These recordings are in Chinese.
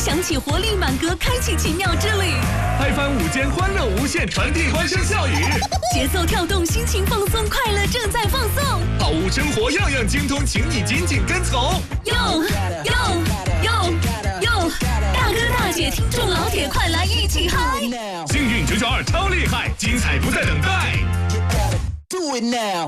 响起活力满格，开启奇妙之旅。 嗨翻午间，欢乐无限，传递欢声笑语。 节奏跳动，心情放松，快乐正在放送。 好物生活样样精通，请你紧紧跟从。 哟，大哥大姐，听众老铁，快来一起嗨！ 幸运992超厉害，精彩不再等待。 Do it now。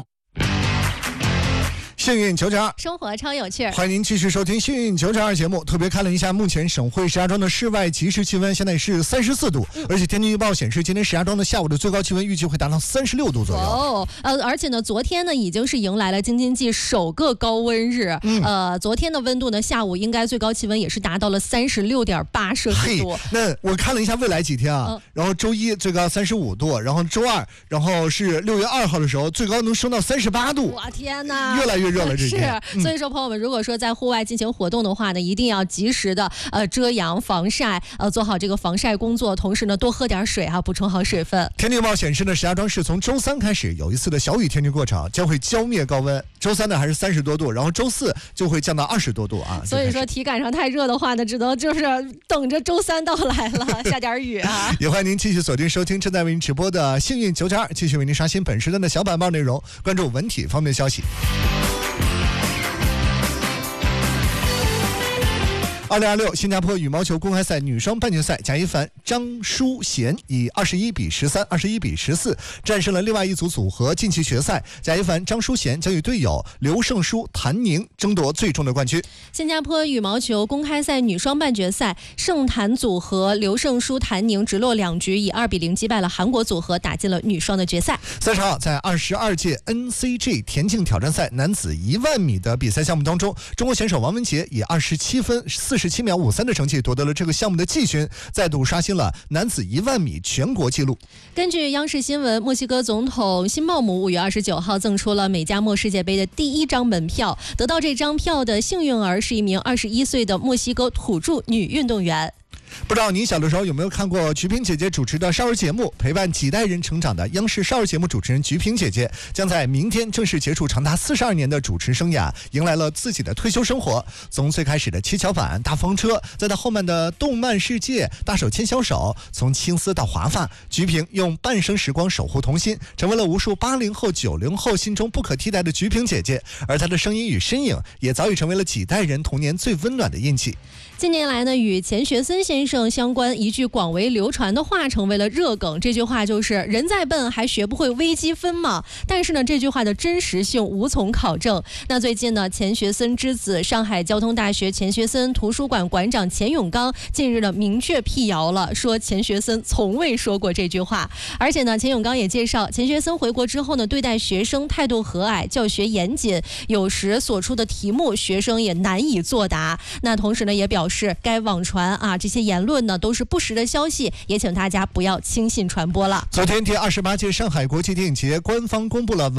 幸运992， 生活超有趣。 欢迎您继续收听幸运992节目。特别看了一下目前省会石家庄的室外即时气温，现在是34度，而且天气预报显示，今天石家庄的下午的最高气温预计会达到36度左右。 而且呢，昨天呢已经是迎来了京津冀首个高温日。昨天的温度呢，下午应该最高气温也是达到了36.8摄氏度。 那我看了一下未来几天啊，然后周一最高35度，然后周二，然后是6月2号的时候，最高能升到38度。 哇天哪， 越来越热了这天。 是，所以说朋友们，如果说在户外进行活动的话呢，一定要及时的遮阳防晒，做好这个防晒工作，同时呢多喝点水啊，补充好水分。 天气预报显示呢，石家庄市从周三开始有一次的小雨天气过程，将会浇灭高温。周三呢还是30多度，然后周四就会降到20多度啊。 所以说体感上太热的话呢，只能就是等着周三到来了，下点雨啊。 也欢迎您继续锁定收听正在为您直播的幸运992，继续为您刷新本时段的小板报内容，关注文体方面消息。2026新加坡羽毛球公开赛女双半决赛，贾一凡、张淑娴以21比13、21比14战胜了另外一组组合，晋级决赛。贾一凡、张淑娴将与队友刘胜书、谭宁争夺最终的冠军。 新加坡羽毛球公开赛女双半决赛，盛谭组合刘胜书、谭宁直落2局以2比0击败了韩国组合，打进了女双的决赛。 30号在22届 NCG 田径挑战赛男子10000米的比赛项目当中，中国选手王文杰以27分47秒53的成绩夺得了这个项目的季军，再度刷新了男子10000米全国纪录。 根据央视新闻，墨西哥总统辛茂姆5月29号赠出了美加墨世界杯的第1张门票，得到这张票的幸运儿是一名21岁的墨西哥土著女运动员。 不知道您小的时候有没有看过菊萍姐姐主持的少儿节目，陪伴几代人成长的央视少儿节目主持人菊萍姐姐将在明天正式结束长达42年的主持生涯，迎来了自己的退休生活。从最开始的七巧板、大风车，再到后面的动漫世界、大手牵小手，从青丝到华发，菊萍用半生时光守护童心，成为了无数80后、90后心中不可替代的菊萍姐姐。而她的声音与身影也早已成为了几代人童年最温暖的印记。 近年来呢，与钱学森先生相关一句广为流传的话成为了热梗。这句话就是“人再笨还学不会微积分嘛”。但是呢，这句话的真实性无从考证。那最近呢，钱学森之子上海交通大学钱学森图书馆馆长钱永刚近日呢明确辟谣了，说钱学森从未说过这句话。而且呢，钱永刚也介绍，钱学森回国之后呢，对待学生态度和蔼，教学严谨，有时所出的题目学生也难以作答。那同时呢，也表示该网传这些言论呢都是不实的消息，也请大家不要轻信传播了。 昨天第28届上海国际电影节官方公布了